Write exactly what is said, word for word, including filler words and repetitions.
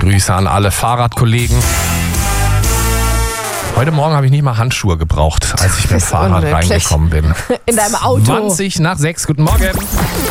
Grüße an alle Fahrradkollegen. Heute Morgen habe ich nicht mal Handschuhe gebraucht, als ich mit dem Fahrrad unmöglich. reingekommen bin. In deinem Auto. zwanzig nach sechs, guten Morgen.